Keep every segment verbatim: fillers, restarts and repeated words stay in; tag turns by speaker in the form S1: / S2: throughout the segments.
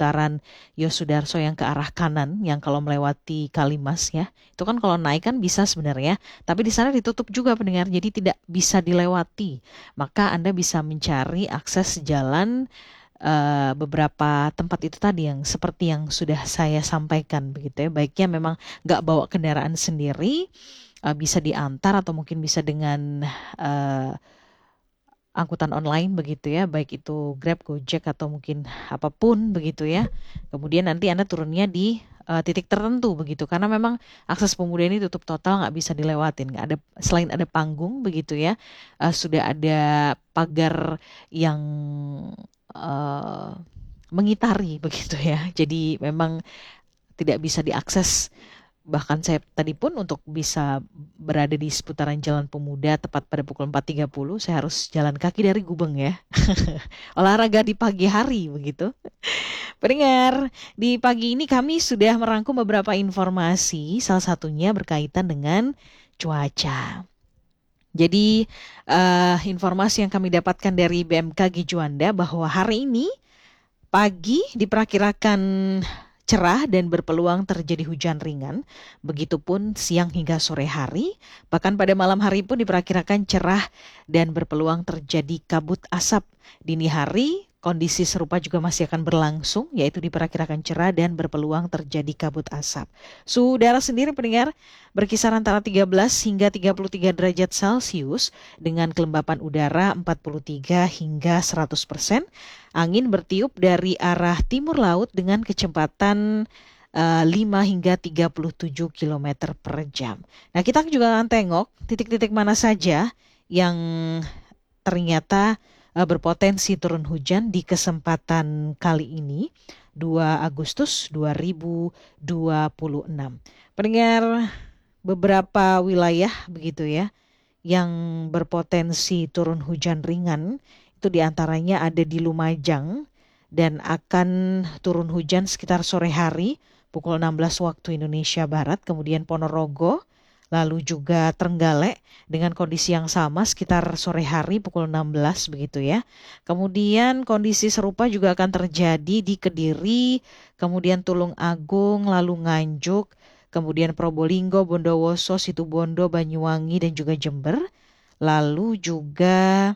S1: seputaran Yosudarso yang ke arah kanan, yang kalau melewati Kalimas ya, itu kan kalau naik kan bisa sebenarnya, tapi di sana ditutup juga pendengar, jadi tidak bisa dilewati. Maka Anda bisa mencari akses jalan uh, beberapa tempat itu tadi yang seperti yang sudah saya sampaikan begitu ya. Baiknya memang nggak bawa kendaraan sendiri, uh, bisa diantar atau mungkin bisa dengan uh, angkutan online begitu ya, baik itu Grab, Gojek atau mungkin apapun begitu ya. Kemudian nanti Anda turunnya di uh, titik tertentu begitu, karena memang akses pemuda ini tutup total, nggak bisa dilewatin. Nggak ada, selain ada panggung begitu ya, uh, sudah ada pagar yang uh, mengitari begitu ya. Jadi memang tidak bisa diakses. Bahkan saya tadi pun untuk bisa berada di seputaran Jalan Pemuda tepat pada pukul empat tiga puluh, saya harus jalan kaki dari Gubeng ya. Olahraga di pagi hari begitu. Pendengar, di pagi ini kami sudah merangkum beberapa informasi, salah satunya berkaitan dengan cuaca. Jadi uh, informasi yang kami dapatkan dari B M K G Juanda bahwa hari ini pagi diperkirakan cerah dan berpeluang terjadi hujan ringan. Begitupun siang hingga sore hari. Bahkan pada malam hari pun diperkirakan cerah dan berpeluang terjadi kabut asap. Dini hari kondisi serupa juga masih akan berlangsung, yaitu diperkirakan cerah dan berpeluang terjadi kabut asap. Suhu udara sendiri pendengar berkisar antara tiga belas hingga tiga puluh tiga derajat Celcius dengan kelembapan udara empat puluh tiga hingga seratus persen. Angin bertiup dari arah timur laut dengan kecepatan uh, lima hingga tiga puluh tujuh kilometer per jam. Nah, kita juga akan tengok titik-titik mana saja yang ternyata uh, berpotensi turun hujan di kesempatan kali ini, dua Agustus dua ribu dua puluh enam. Pendengar, beberapa wilayah begitu ya yang berpotensi turun hujan ringan itu diantaranya ada di Lumajang dan akan turun hujan sekitar sore hari pukul enam belas waktu Indonesia Barat, kemudian Ponorogo, lalu juga Trenggalek dengan kondisi yang sama sekitar sore hari pukul enam belas begitu ya. Kemudian kondisi serupa juga akan terjadi di Kediri, kemudian Tulung Agung, lalu Nganjuk, kemudian Probolinggo, Bondowoso, Situbondo, Banyuwangi dan juga Jember. Lalu juga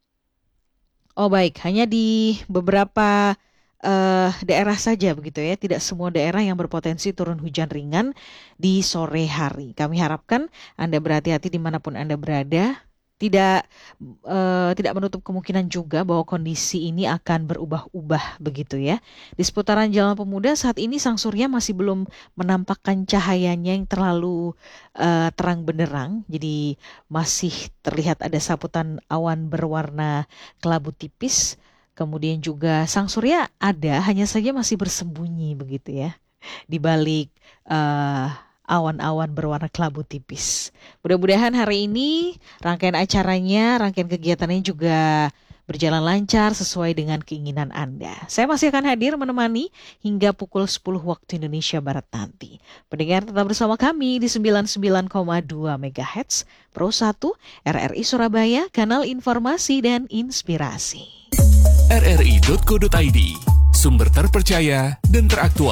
S1: Oh baik, hanya di beberapa uh, daerah saja begitu ya, tidak semua daerah yang berpotensi turun hujan ringan di sore hari. Kami harapkan Anda berhati-hati dimanapun Anda berada, tidak uh, tidak menutup kemungkinan juga bahwa kondisi ini akan berubah-ubah begitu ya. Di seputaran Jalan Pemuda saat ini sang surya masih belum menampakkan cahayanya yang terlalu uh, terang benderang, jadi masih terlihat ada saputan awan berwarna kelabu tipis. Kemudian juga sang surya ada, hanya saja masih bersembunyi begitu ya di balik uh, awan-awan berwarna kelabu tipis. Mudah-mudahan hari ini rangkaian acaranya, rangkaian kegiatannya juga berjalan lancar sesuai dengan keinginan Anda. Saya masih akan hadir menemani hingga pukul sepuluh waktu Indonesia Barat nanti. Pendengar tetap bersama kami di sembilan puluh sembilan koma dua megahertz Pro satu R R I Surabaya, kanal informasi dan inspirasi.
S2: R R I dot co dot I D, sumber terpercaya dan teraktual.